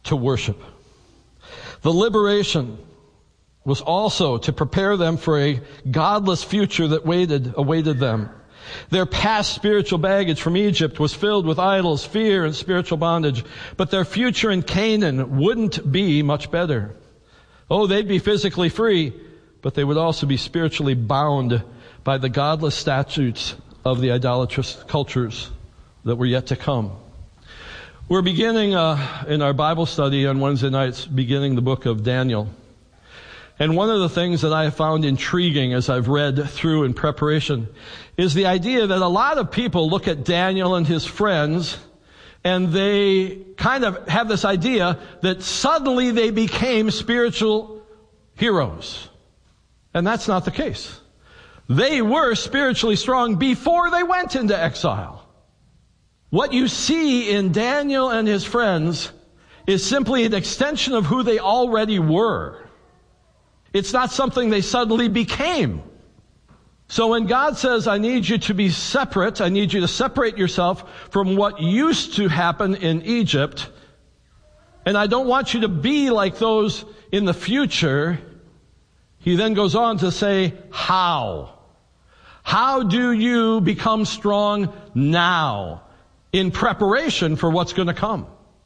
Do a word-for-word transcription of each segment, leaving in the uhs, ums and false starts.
to worship. The liberation was also to prepare them for a godless future that waited, awaited them. Their past spiritual baggage from Egypt was filled with idols, fear, and spiritual bondage. But their future in Canaan wouldn't be much better. Oh, they'd be physically free, but they would also be spiritually bound by the godless statutes of the idolatrous cultures that were yet to come. We're beginning uh, in our Bible study on Wednesday nights, beginning the book of Daniel. And one of the things that I have found intriguing as I've read through in preparation is the idea that a lot of people look at Daniel and his friends and they kind of have this idea that suddenly they became spiritual heroes. And that's not the case. They were spiritually strong before they went into exile. What you see in Daniel and his friends is simply an extension of who they already were. It's not something they suddenly became. So when God says, I need you to be separate, I need you to separate yourself from what used to happen in Egypt, and I don't want you to be like those in the future, he then goes on to say, how? How do you become strong now in preparation for what's going to come?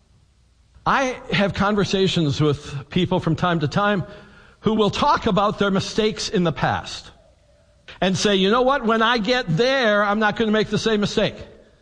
I have conversations with people from time to time who will talk about their mistakes in the past and say, you know what, when I get there, I'm not going to make the same mistake.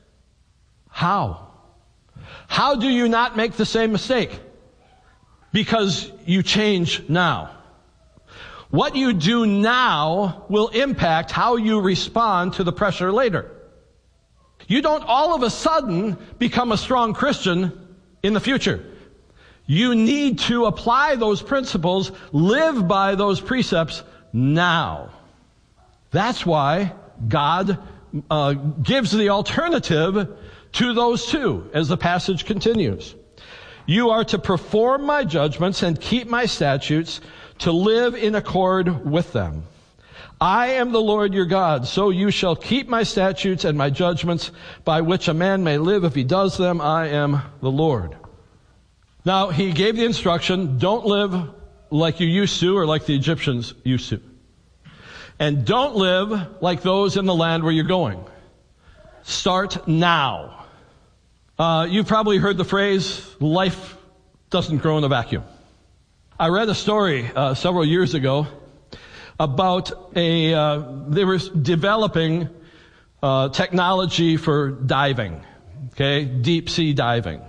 How? How do you not make the same mistake? Because you change now. What you do now will impact how you respond to the pressure later. You don't all of a sudden become a strong Christian in the future. You need to apply those principles, live by those precepts now. That's why God uh, gives the alternative to those two as the passage continues. You are to perform my judgments and keep my statutes, to live in accord with them. I am the Lord your God, so you shall keep my statutes and my judgments, by which a man may live if he does them. I am the Lord. Now, he gave the instruction, don't live like you used to or like the Egyptians used to. And don't live like those in the land where you're going. Start now. Uh, you've probably heard the phrase, life doesn't grow in a vacuum. I read a story uh, several years ago about a, uh, they were developing uh, technology for diving, okay, deep sea diving.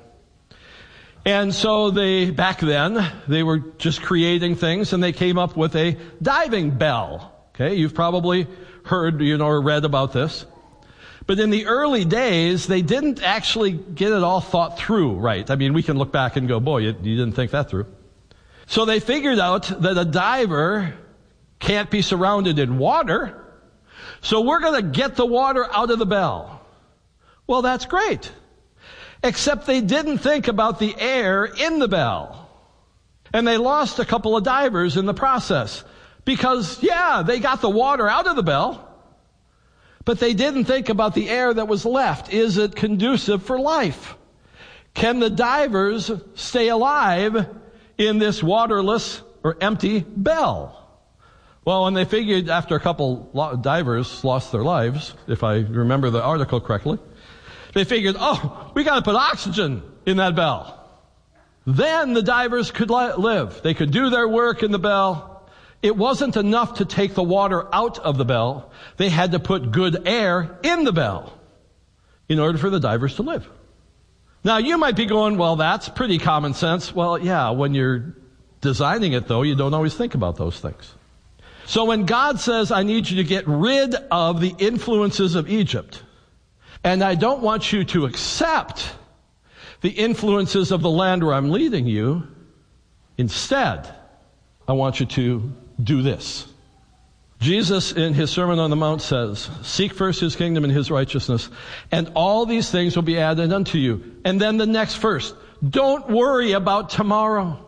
And so they, back then, they were just creating things and they came up with a diving bell. Okay, you've probably heard, you know, or read about this. But in the early days, they didn't actually get it all thought through right. I mean, we can look back and go, boy, you, you didn't think that through. So they figured out that a diver can't be surrounded in water. So we're going to get the water out of the bell. Well, that's great. Except they didn't think about the air in the bell. And they lost a couple of divers in the process. Because, yeah, they got the water out of the bell, but they didn't think about the air that was left. Is it conducive for life? Can the divers stay alive in this waterless or empty bell? Well, when they figured after a couple divers lost their lives, if I remember the article correctly, they figured, oh, we got to put oxygen in that bell. Then the divers could li- live. They could do their work in the bell. It wasn't enough to take the water out of the bell. They had to put good air in the bell in order for the divers to live. Now, you might be going, well, that's pretty common sense. Well, yeah, when you're designing it, though, you don't always think about those things. So when God says, I need you to get rid of the influences of Egypt, and I don't want you to accept the influences of the land where I'm leading you, instead, I want you to do this. Jesus in his Sermon on the Mount says, seek first his kingdom and his righteousness, and all these things will be added unto you. And then the next verse, don't worry about tomorrow.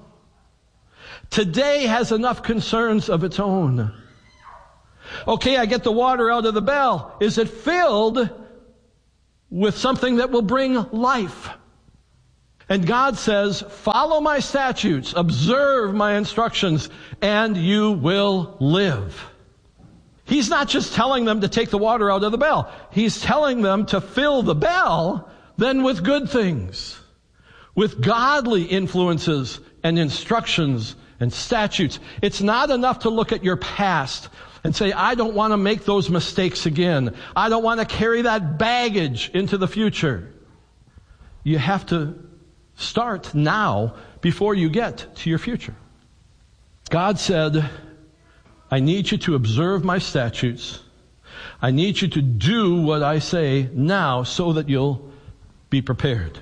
Today has enough concerns of its own. Okay, I get the water out of the bell. Is it filled with something that will bring life? And God says, follow my statutes, observe my instructions, and you will live. He's not just telling them to take the water out of the bell. He's telling them to fill the bell then with good things, with godly influences and instructions and statutes. It's not enough to look at your past and say, I don't want to make those mistakes again. I don't want to carry that baggage into the future. You have to start now before you get to your future. God said, I need you to observe my statutes. I need you to do what I say now so that you'll be prepared.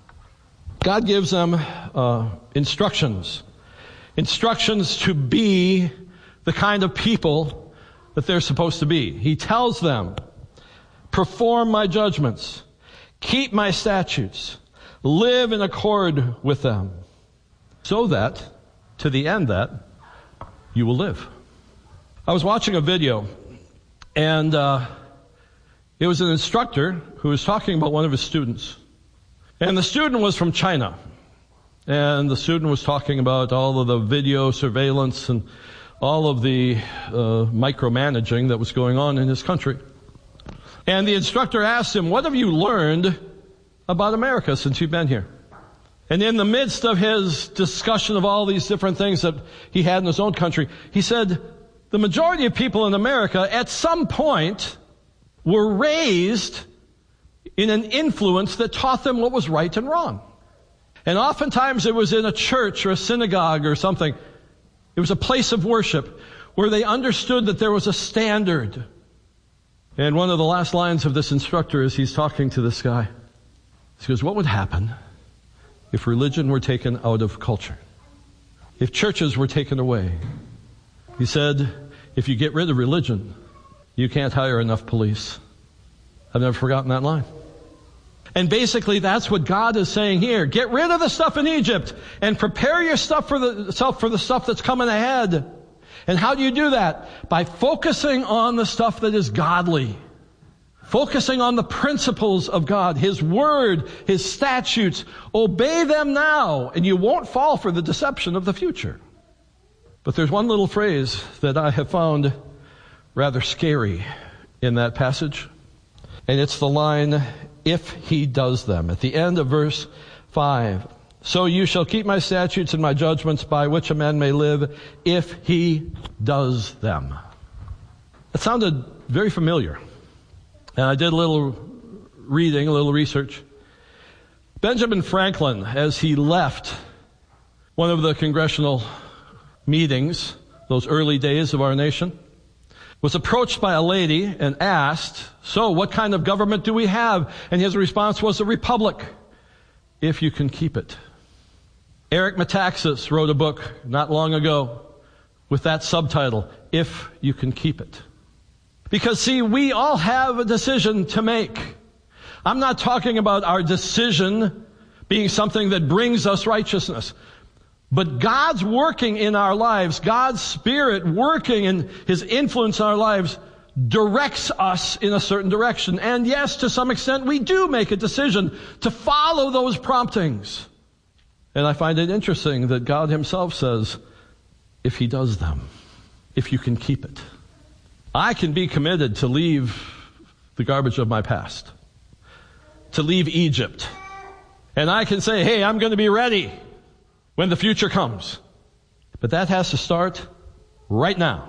God gives them uh, instructions. Instructions to be the kind of people that they're supposed to be. He tells them, perform my judgments, keep my statutes, live in accord with them, so that, to the end that, you will live. I was watching a video, and uh, it was an instructor who was talking about one of his students. And the student was from China. And the student was talking about all of the video surveillance and all of the uh, micromanaging that was going on in his country. And the instructor asked him, what have you learned about America since you've been here? And in the midst of his discussion of all these different things that he had in his own country, he said, the majority of people in America at some point were raised in an influence that taught them what was right and wrong. And oftentimes it was in a church or a synagogue or something. It was a place of worship where they understood that there was a standard. And one of the last lines of this instructor is he's talking to this guy. He goes, what would happen if religion were taken out of culture? If churches were taken away? He said, if you get rid of religion, you can't hire enough police. I've never forgotten that line. And basically that's what God is saying here. Get rid of the stuff in Egypt and prepare yourself for the, yourself for the stuff that's coming ahead. And how do you do that? By focusing on the stuff that is godly. Focusing on the principles of God, His Word, His statutes. Obey them now, and you won't fall for the deception of the future. But there's one little phrase that I have found rather scary in that passage. And it's the line, if he does them. At the end of verse five. So you shall keep my statutes and my judgments by which a man may live if he does them. That sounded very familiar. And I did a little reading, a little research. Benjamin Franklin, as he left one of the congressional meetings, those early days of our nation, was approached by a lady and asked, so what kind of government do we have? And his response was, a republic, if you can keep it. Eric Metaxas wrote a book not long ago with that subtitle, If You Can Keep It. Because see, we all have a decision to make. I'm not talking about our decision being something that brings us righteousness. But God's working in our lives, God's Spirit working in His influence in our lives directs us in a certain direction. And yes, to some extent, we do make a decision to follow those promptings. And I find it interesting that God Himself says, if He does them, if you can keep it. I can be committed to leave the garbage of my past, to leave Egypt. And I can say, hey, I'm going to be ready when the future comes. But that has to start right now.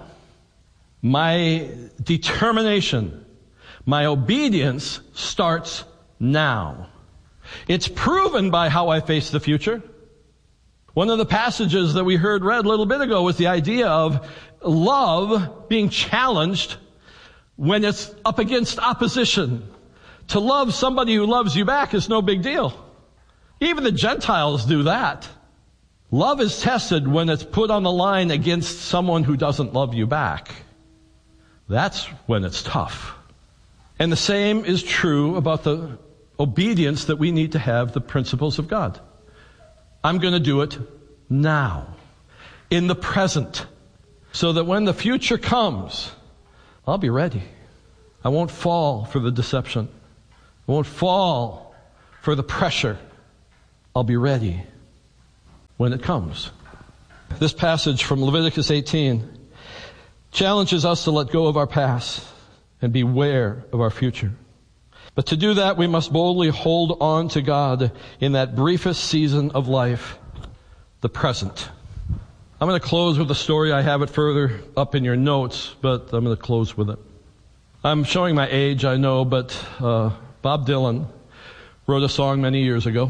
My determination, my obedience starts now. It's proven by how I face the future. One of the passages that we heard read a little bit ago was the idea of love being challenged when it's up against opposition. To love somebody who loves you back is no big deal. Even the Gentiles do that. Love is tested when it's put on the line against someone who doesn't love you back. That's when it's tough. And the same is true about the obedience that we need to have, the principles of God. I'm going to do it now, in the present, so that when the future comes, I'll be ready. I won't fall for the deception. I won't fall for the pressure. I'll be ready when it comes. This passage from Leviticus eighteen challenges us to let go of our past and beware of our future. But to do that, we must boldly hold on to God in that briefest season of life, the present. I'm going to close with a story. I have it further up in your notes, but I'm going to close with it. I'm showing my age, I know, but uh, Bob Dylan wrote a song many years ago.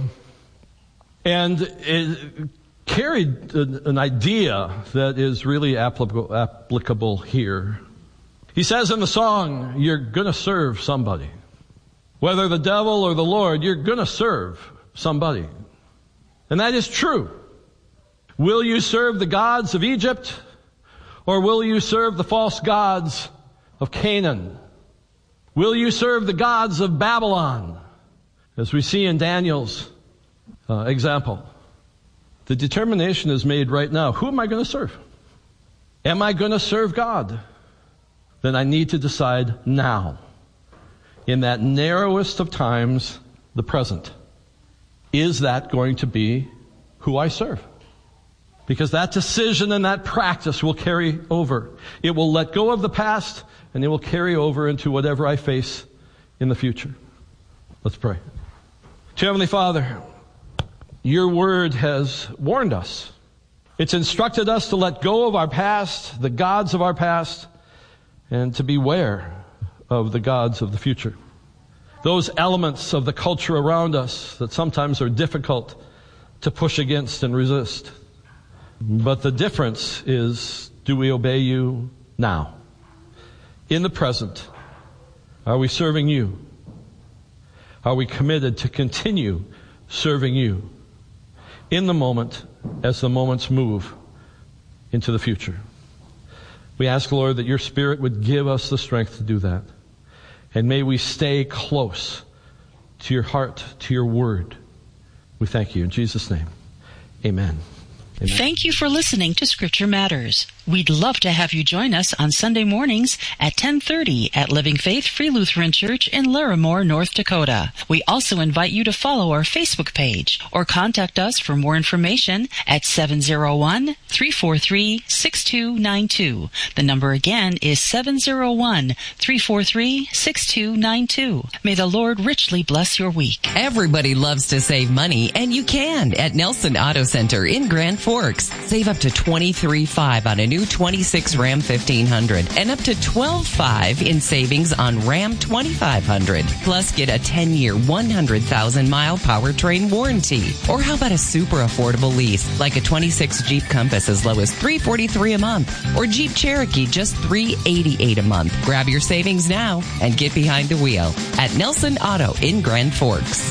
And it carried an idea that is really applicable, applicable here. He says in the song, you're going to serve somebody. Whether the devil or the Lord, you're going to serve somebody. And that is true. Will you serve the gods of Egypt, or will you serve the false gods of Canaan? Will you serve the gods of Babylon, as we see in Daniel's uh, example? The determination is made right now. Who am I going to serve? Am I going to serve God? Then I need to decide now, in that narrowest of times, the present. Is that going to be who I serve? Because that decision and that practice will carry over. It will let go of the past, and it will carry over into whatever I face in the future. Let's pray. Dear Heavenly Father, your word has warned us. It's instructed us to let go of our past, the gods of our past, and to beware of the gods of the future. Those elements of the culture around us that sometimes are difficult to push against and resist. But the difference is, do we obey you now? In the present, are we serving you? Are we committed to continue serving you in the moment as the moments move into the future? We ask, Lord, that your Spirit would give us the strength to do that. And may we stay close to your heart, to your word. We thank you in Jesus' name. Amen. Amen. Thank you for listening to Scripture Matters. We'd love to have you join us on Sunday mornings at ten thirty at Living Faith Free Lutheran Church in Larimore, North Dakota. We also invite you to follow our Facebook page or contact us for more information at seven oh one, three four three, six two nine two. The number again is seven oh one, three four three, six two nine two. May the Lord richly bless your week. Everybody loves to save money, and you can at Nelson Auto Center in Grand Forks. Save up to twenty-three thousand five hundred dollars on a new twenty-six Ram fifteen hundred and up to twelve thousand five hundred dollars in savings on Ram twenty-five hundred. Plus, get a ten-year, one hundred thousand mile powertrain warranty. Or how about a super affordable lease, like a twenty-six Jeep Compass as low as three hundred forty-three dollars a month, or Jeep Cherokee just three hundred eighty-eight dollars a month. Grab your savings now and get behind the wheel at Nelson Auto in Grand Forks.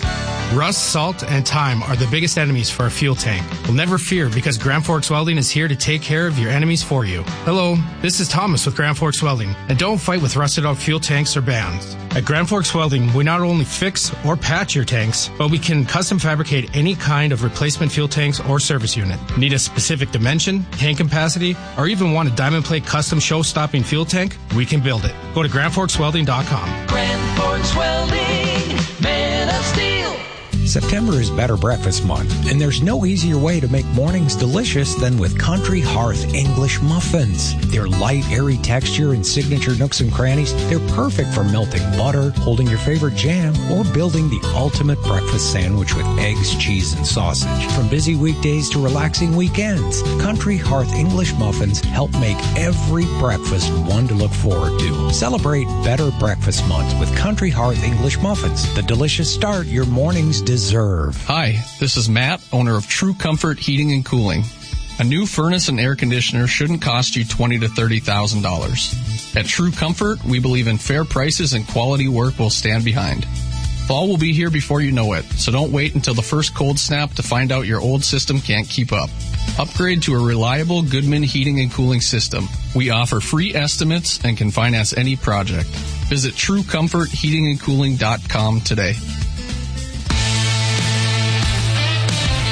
Rust, salt, and time are the biggest enemies for a fuel tank. Well, never fear, because Grand Forks Welding is here to take care of your enemies for you. Hello, this is Thomas with Grand Forks Welding, and don't fight with rusted out fuel tanks or bands. At Grand Forks Welding, we not only fix or patch your tanks, but we can custom fabricate any kind of replacement fuel tanks or service unit. Need a specific dimension, tank capacity, or even want a diamond plate custom show-stopping fuel tank? We can build it. Go to grand forks welding dot com. Grand Forks Welding, man of steel. September is Better Breakfast Month, and there's no easier way to make mornings delicious than with Country Hearth English muffins. Their light, airy texture and signature nooks and crannies, they're perfect for melting butter, holding your favorite jam, or building the ultimate breakfast sandwich with eggs, cheese, and sausage. From busy weekdays to relaxing weekends, Country Hearth English muffins help make every breakfast one to look forward to. Celebrate Better Breakfast Month with Country Hearth English muffins, the delicious start your mornings deserve. Deserve. Hi, this is Matt, owner of True Comfort Heating and Cooling. A new furnace and air conditioner shouldn't cost you twenty thousand to thirty thousand dollars. At True Comfort, we believe in fair prices and quality work we'll stand behind. Fall will be here before you know it, so don't wait until the first cold snap to find out your old system can't keep up. Upgrade to a reliable Goodman heating and cooling system. We offer free estimates and can finance any project. Visit true comfort heating and cooling dot com today.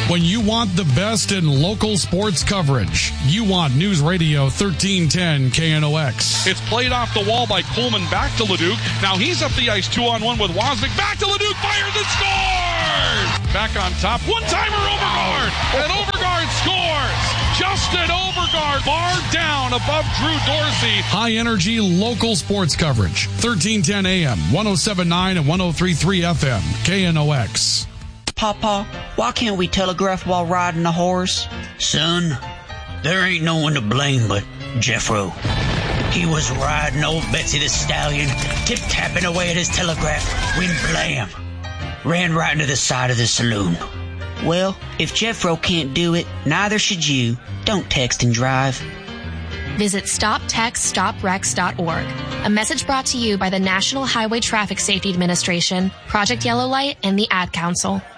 When you want the best in local sports coverage, you want News Radio thirteen ten K N O X. It's played off the wall by Coleman back to Leduc. Now he's up the ice two on one with Wozniak. Back to Leduc, fires and scores! Back on top, one-timer Overgaard, and Overgaard scores! Justin Overgaard barred down above Drew Dorsey. High energy local sports coverage. thirteen ten A M, one oh seven point nine and one oh three point three F M, K N O X. Papa, why can't we telegraph while riding a horse? Son, there ain't no one to blame but Jeffro. He was riding old Betsy the Stallion, tip-tapping away at his telegraph, when blam, ran right into the side of the saloon. Well, if Jeffro can't do it, neither should you. Don't text and drive. Visit stop text stop wrecks dot org. A message brought to you by the National Highway Traffic Safety Administration, Project Yellow Light, and the Ad Council.